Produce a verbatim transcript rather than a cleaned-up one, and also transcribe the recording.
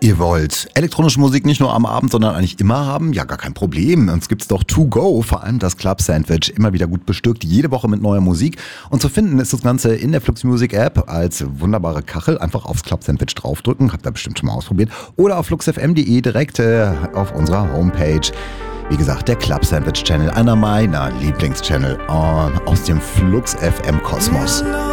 Ihr wollt elektronische Musik nicht nur am Abend, sondern eigentlich immer haben? Ja, gar kein Problem. Uns gibt's doch To Go, vor allem das Club Sandwich, immer wieder gut bestückt, jede Woche mit neuer Musik. Und zu finden ist das Ganze in der Flux Music App als wunderbare Kachel. Einfach aufs Club Sandwich draufdrücken, habt ihr bestimmt schon mal ausprobiert. Oder auf flux f m punkt de direkt äh, auf unserer Homepage. Wie gesagt, der Club Sandwich Channel, einer meiner Lieblingschannel äh, aus dem Flux F M Kosmos.